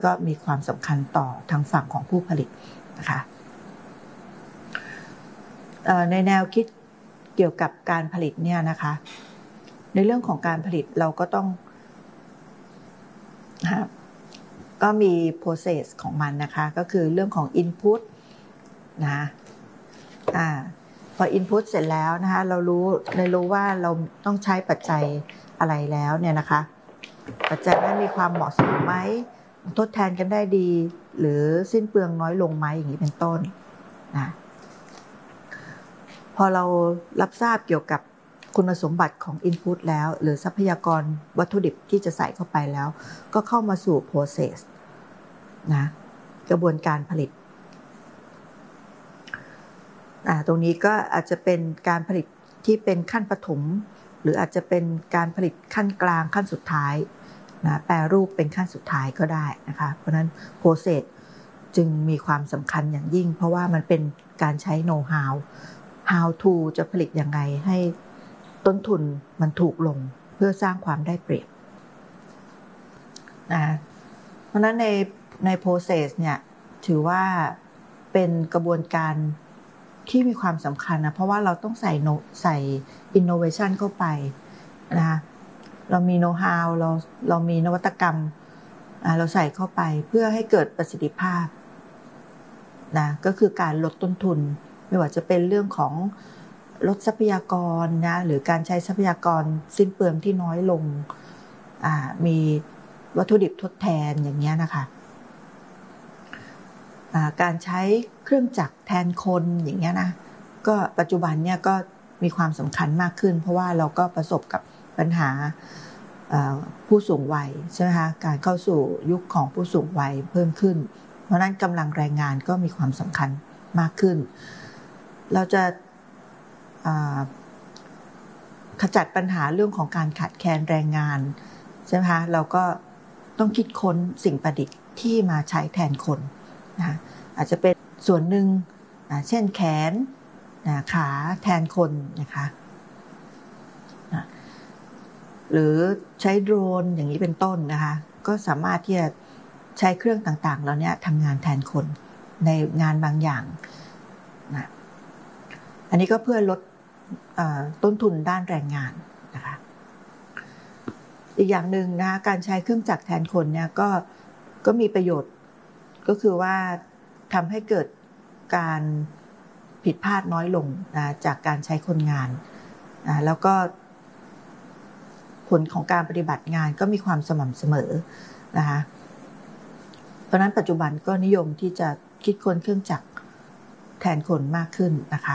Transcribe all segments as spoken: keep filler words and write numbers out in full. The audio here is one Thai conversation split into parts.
ก็มีความสำคัญต่อทางฝั่งของผู้ผลิตนะคะในแนวคิดเกี่ยวกับการผลิตเนี่ยนะคะในเรื่องของการผลิตเราก็ต้องก็มี process ของมันนะคะก็คือเรื่องของ input นะอ่าพอ input เสร็จแล้วนะคะเรารู้ในรู้ว่าเราต้องใช้ปัจจัยอะไรแล้วเนี่ยนะคะปัจจัยนั้นมีความเหมาะสมไหมทดแทนกันได้ดีหรือสิ้นเปลืองน้อยลงไหมอย่างนี้เป็นต้นนะพอเรารับทราบเกี่ยวกับคุณสมบัติของ input แล้วหรือทรัพยากรวัตถุดิบที่จะใส่เข้าไปแล้วก็เข้ามาสู่ process นะกระบวนการผลิตอ่าตรงนี้ก็อาจจะเป็นการผลิตที่เป็นขั้นปฐมหรืออาจจะเป็นการผลิตขั้นกลางขั้นสุดท้ายนะแปรรูปเป็นขั้นสุดท้ายก็ได้นะคะเพราะฉะนั้น process จึงมีความสำคัญอย่างยิ่งเพราะว่ามันเป็นการใช้ know how how to จะผลิตยังไงให้ต้นทุนมันถูกลงเพื่อสร้างความได้เปรียบนะเพราะฉะนั้นในใน process เนี่ยถือว่าเป็นกระบวนการที่มีความสำคัญนะเพราะว่าเราต้องใส่ใส่ innovation เข้าไปนะคะเรามี know how เราเรามีนวัตกรรมเราใส่เข้าไปเพื่อให้เกิดประสิทธิภาพนะก็คือการลดต้นทุนไม่ว่าจะเป็นเรื่องของลดทรัพยากรนะหรือการใช้ทรัพยากรสิ้นเปลืองที่น้อยลงมีวัตถุดิบทดแทนอย่างเงี้ยนะคะการใช้เครื่องจักรแทนคนอย่างเงี้ยนะก็ปัจจุบันเนี่ยก็มีความสำคัญมากขึ้นเพราะว่าเราก็ประสบกับปัญหาผู้สูงวัยใช่ไหมคะการเข้าสู่ยุคของผู้สูงวัยเพิ่มขึ้นเพราะนั้นกำลังแรงงานก็มีความสำคัญมากขึ้นเราจะขจัดปัญหาเรื่องของการขาดแคลนแรงงานใช่ไหมคะเราก็ต้องคิดค้นสิ่งประดิษฐ์ที่มาใช้แทนคนนะอาจจะเป็นส่วนหนึ่งเช่นแขนขาแทนคนนะคะหรือใช้โดรนอย่างนี้เป็นต้นนะคะก็สามารถที่จะใช้เครื่องต่างๆแล้วเนี่ยทำงานแทนคนในงานบางอย่างนะอันนี้ก็เพื่อลดต้นทุนด้านแรงงานนะคะอีกอย่างหนึ่งนะคะการใช้เครื่องจักรแทนคนเนี่ยก็ก็มีประโยชน์ก็คือว่าทำให้เกิดการผิดพลาดน้อยลงนะจากการใช้คนงานนะแล้วก็ผลของการปฏิบัติงานก็มีความสม่ำเสมอนะคะเพราะนั้นปัจจุบันก็นิยมที่จะคิดค้นเครื่องจักรแทนคนมากขึ้นนะคะ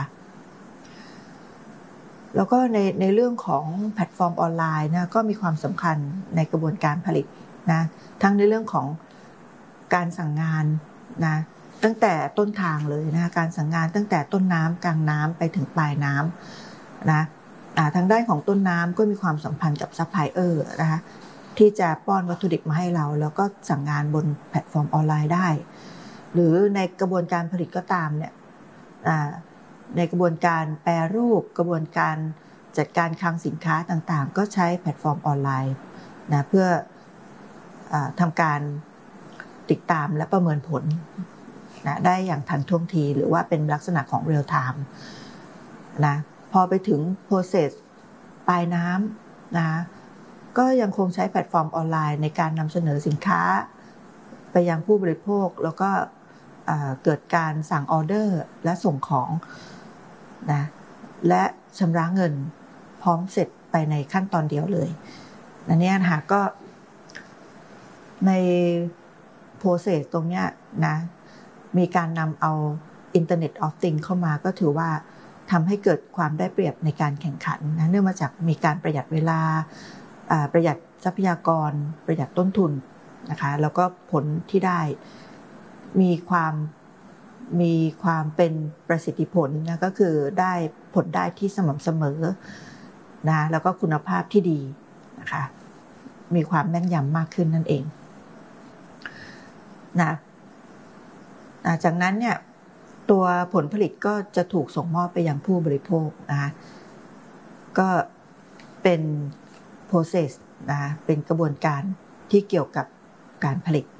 แล้วก็ในในเรื่องของแพลตฟอร์มออนไลน์นะก็มีความสำคัญในกระบวนการผลิตนะทั้งในเรื่องของการสั่งงานนะตั้งแต่ต้นทางเลยนะการสั่งงานตั้งแต่ต้นน้ำกลางน้ำไปถึงปลายน้ำนะทางด้านของต้นน้ำก็มีความสัมพันธ์กับซัพพลายเออร์นะคะที่จะป้อนวัตถุดิบมาให้เราแล้วก็สั่งงานบนแพลตฟอร์มออนไลน์ได้หรือในกระบวนการผลิตก็ตามเนี่ยในกระบวนการแปรรูปกระบวนการจัดการคลังสินค้าต่างๆก็ใช้แพลตฟอร์มออนไลน์นะเพื่อทำการติดตามและประเมินผลนะได้อย่างทันท่วงทีหรือว่าเป็นลักษณะของเรียลไทม์นะพอไปถึง process ปลายน้ำนะก็ยังคงใช้แพลตฟอร์มออนไลน์ในการนำเสนอสินค้าไปยังผู้บริโภคแล้วก็เกิดการสั่งออเดอร์และส่งของนะและชำระเงินพร้อมเสร็จไปในขั้นตอนเดียวเลยอันนี้นะคะก็ใน process ตรงเนี้ยนะมีการนำเอา Internet of Things เข้ามาก็ถือว่าทำให้เกิดความได้เปรียบในการแข่งขันนะเนื่องมาจากมีการประหยัดเวลาประหยัดทรัพยากรประหยัดต้นทุนนะคะแล้วก็ผลที่ได้มีความมีความเป็นประสิทธิผลนะก็คือได้ผลได้ที่สม่ำเสมอนะแล้วก็คุณภาพที่ดีนะคะมีความแม่นยำมากขึ้นนั่นเองนะจากนั้นเนี่ยตัวผลผลิตก็จะถูกส่งมอบไปยังผู้บริโภคนะคะก็เป็น process นะเป็นกระบวนการที่เกี่ยวกับการผลิต